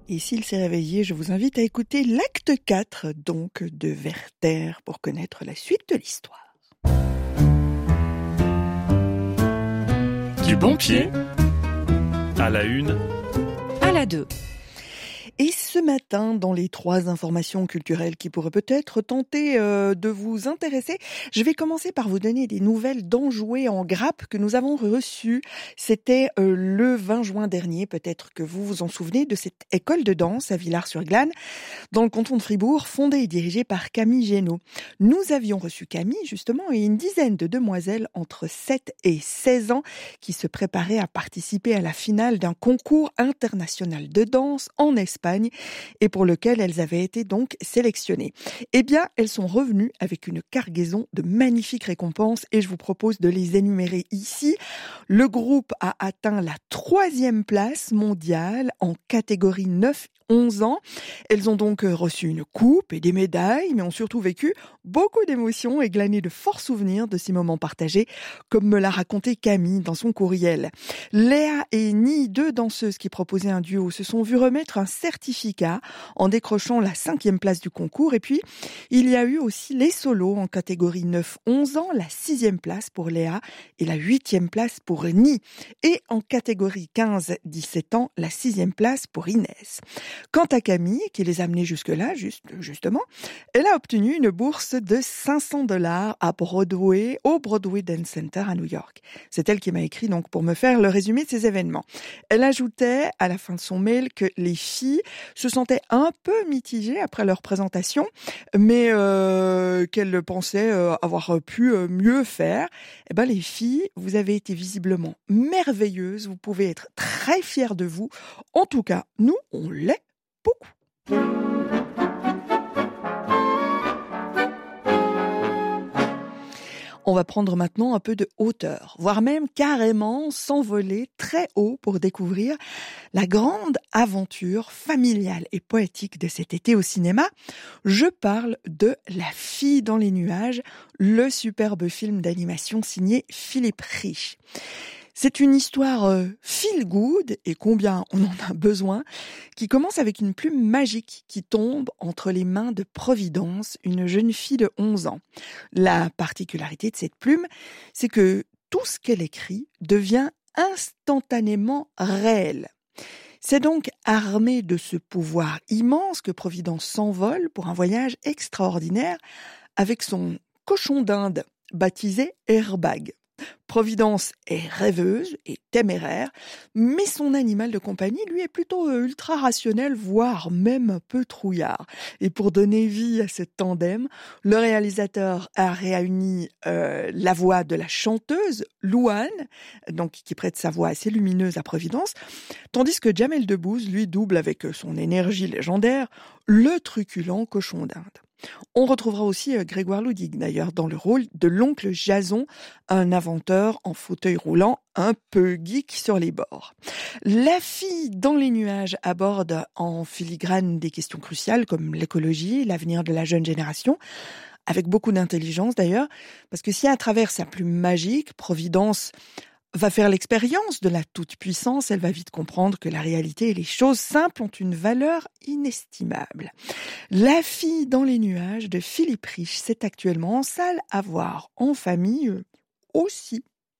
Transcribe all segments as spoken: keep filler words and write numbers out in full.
Et s'il s'est réveillé, je vous invite à écouter l'acte quatre, donc, de Werther pour connaître la suite de l'histoire. Du bon pied, à la une, à la deux. Et ce matin, dans les trois informations culturelles qui pourraient peut-être tenter euh, de vous intéresser, je vais commencer par vous donner des nouvelles d'enjouées en grappe que nous avons reçues. C'était euh, le vingt juin dernier, peut-être que vous vous en souvenez, de cette école de danse à Villars-sur-Glâne, dans le canton de Fribourg, fondée et dirigée par Camille Génaud. Nous avions reçu Camille, justement, et une dizaine de demoiselles entre sept et seize ans qui se préparaient à participer à la finale d'un concours international de danse en Espagne, et pour lequel elles avaient été donc sélectionnées. Eh bien, elles sont revenues avec une cargaison de magnifiques récompenses et je vous propose de les énumérer ici. Le groupe a atteint la troisième place mondiale en catégorie neuf onze ans. Elles ont donc reçu une coupe et des médailles, mais ont surtout vécu beaucoup d'émotions et glané de forts souvenirs de ces moments partagés, comme me l'a raconté Camille dans son courriel. Léa et Ni, deux danseuses qui proposaient un duo, se sont vues remettre un certificat en décrochant la cinquième place du concours. Et puis, il y a eu aussi les solos en catégorie neuf onze ans, la sixième place pour Léa et la huitième place pour Ni. Et en catégorie quinze dix-sept ans, la sixième place pour Inès. Quant à Camille, qui les a amenés jusque-là, juste, justement, elle a obtenu une bourse de cinq cents dollars à Broadway, au Broadway Dance Center à New York. C'est elle qui m'a écrit donc pour me faire le résumé de ces événements. Elle ajoutait à la fin de son mail que les filles se sentaient un peu mitigées après leur présentation, mais euh, qu'elles pensaient euh, avoir pu euh, mieux faire. Eh ben les filles, vous avez été visiblement merveilleuses, vous pouvez être très fières de vous. En tout cas, nous, on l'est beaucoup. On va prendre maintenant un peu de hauteur, voire même carrément s'envoler très haut pour découvrir la grande aventure familiale et poétique de cet été au cinéma. Je parle de La fille dans les nuages, le superbe film d'animation signé Philippe Rich. C'est une histoire euh, feel good, et combien on en a besoin, qui commence avec une plume magique qui tombe entre les mains de Providence, une jeune fille de onze ans. La particularité de cette plume, c'est que tout ce qu'elle écrit devient instantanément réel. C'est donc armé de ce pouvoir immense que Providence s'envole pour un voyage extraordinaire avec son cochon d'Inde, baptisé Airbag. Providence est rêveuse et téméraire, mais son animal de compagnie, lui, est plutôt ultra rationnel, voire même un peu trouillard. Et pour donner vie à ce tandem, le réalisateur a réuni euh, la voix de la chanteuse Louane, donc qui prête sa voix assez lumineuse à Providence, tandis que Jamel Debbouze, lui, double avec son énergie légendaire le truculent cochon d'Inde. On retrouvera aussi Grégoire Ludig, d'ailleurs, dans le rôle de l'oncle Jason, un inventeur en fauteuil roulant un peu geek sur les bords. La fille dans les nuages aborde en filigrane des questions cruciales comme l'écologie, l'avenir de la jeune génération, avec beaucoup d'intelligence d'ailleurs, parce que si à travers sa plume magique, Providence va faire l'expérience de la toute-puissance, elle va vite comprendre que la réalité et les choses simples ont une valeur inestimable. La fille dans les nuages de Philippe Rich, c'est actuellement en salle, à voir en famille aussi.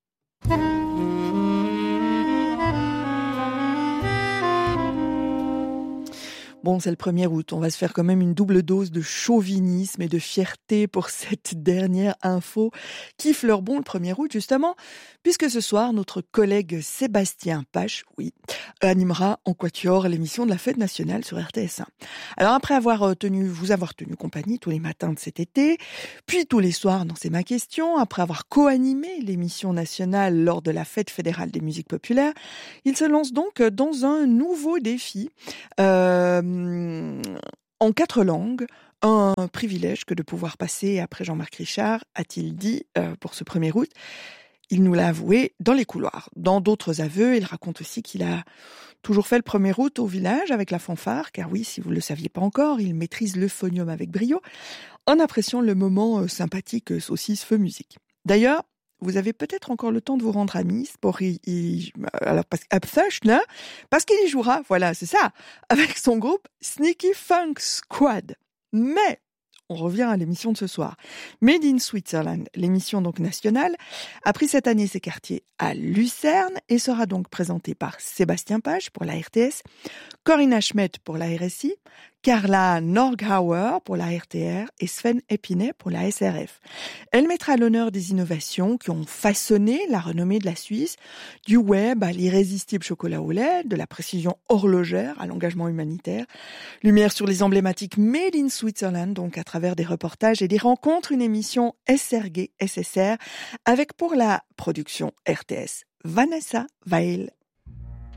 Bon, c'est le premier août, on va se faire quand même une double dose de chauvinisme et de fierté pour cette dernière info qui fleure bon le premier août justement, puisque ce soir, notre collègue Sébastien Pache, oui, animera en quatuor l'émission de la fête nationale sur R T S un. Alors après avoir tenu, vous avoir tenu compagnie tous les matins de cet été, puis tous les soirs dans C'est ma question, après avoir co-animé l'émission nationale lors de la fête fédérale des musiques populaires, il se lance donc dans un nouveau défi, euh, en quatre langues, un privilège que de pouvoir passer après Jean-Marc Richard, a-t-il dit euh, pour ce premier août. Il nous l'a avoué dans les couloirs. Dans d'autres aveux, il raconte aussi qu'il a toujours fait le premier août au village avec la fanfare, car oui, si vous ne le saviez pas encore, il maîtrise l'euphonium avec brio, en appréciant le moment euh, sympathique euh, saucisse feu musique. D'ailleurs, vous avez peut-être encore le temps de vous rendre à Nice pour y, y alors parce là, parce qu'il y jouera, voilà, c'est ça, avec son groupe Sneaky Funk Squad. Mais on revient à l'émission de ce soir. Made in Switzerland, l'émission donc nationale, a pris cette année ses quartiers à Lucerne et sera donc présentée par Sébastien Page pour la R T S, Corinna Schmidt pour la R S I, Carla Norghauer pour la R T R et Sven Eppinet pour la S R F. Elle mettra à l'honneur des innovations qui ont façonné la renommée de la Suisse, du web à l'irrésistible chocolat au lait, de la précision horlogère à l'engagement humanitaire. Lumière sur les emblématiques Made in Switzerland, donc à travers des reportages et des rencontres, une émission S R G S S R avec pour la production R T S Vanessa Weil.